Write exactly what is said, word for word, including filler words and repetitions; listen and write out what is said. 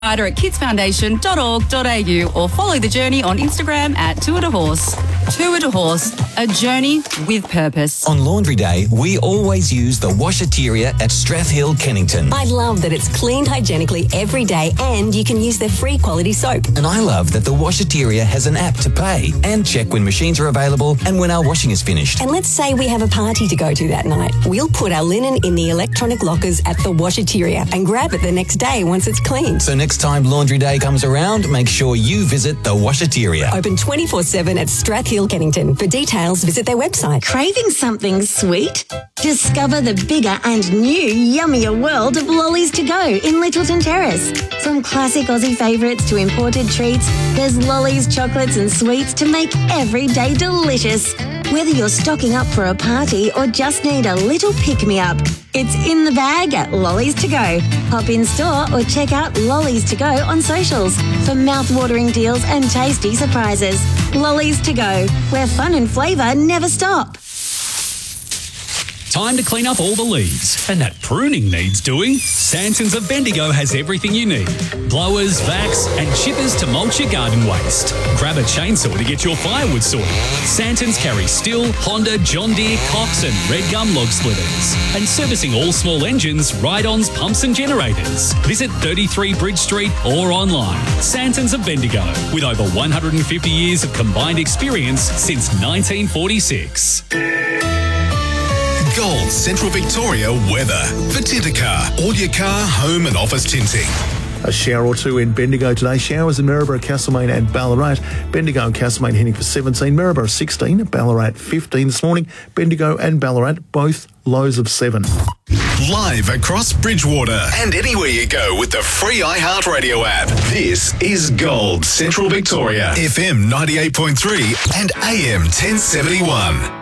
Either at kids foundation dot org dot a u or follow the journey on Instagram at Tour de Horse. Tour de Horse, a journey with purpose. On Laundry Day, we always use the Washateria at Strathhill, Kennington. I love that it's cleaned hygienically every day and you can use their free quality soap. And I love that the Washateria has an app to pay and check when machines are available and when our washing is finished. And let's say we have a party to go to that night. We'll put our linen in the electronic lockers at the Washateria and grab it the next day once it's cleaned. So next time Laundry Day comes around, make sure you visit the Washateria. Open twenty-four seven at Strathhill, Kennington. For details, visit their website. Craving something sweet? Discover the bigger and new yummier world of Lollies to Go in Littleton Terrace. From classic Aussie favourites to imported treats, there's Lollies, chocolates and sweets to make every day delicious. Whether you're stocking up for a party or just need a little pick-me-up, it's in the bag at Lollies to Go. Pop in store or check out Lollies to Go on socials for mouth-watering deals and tasty surprises. Lollies to Go, where fun and flavour never stop. Time to clean up all the leaves. And that pruning needs doing. Santons of Bendigo has everything you need. Blowers, vacs and chippers to mulch your garden waste. Grab a chainsaw to get your firewood sorted. Santons carry Stihl, Honda, John Deere, Cox and Red Gum log splitters. And servicing all small engines, ride-ons, pumps and generators. Visit thirty-three Bridge Street or online. Santons of Bendigo, with over one hundred fifty years of combined experience since nineteen forty-six. Gold Central Victoria weather. For Tintercar, all your car, home and office tinting. A shower or two in Bendigo today. Showers in Maryborough, Castlemaine and Ballarat. Bendigo and Castlemaine heading for seventeen. Maryborough sixteen. Ballarat fifteen this morning. Bendigo and Ballarat both lows of seven. Live across Bridgewater and anywhere you go with the free iHeartRadio app. This is Gold Central Victoria. F M ninety-eight point three and A M ten seventy-one.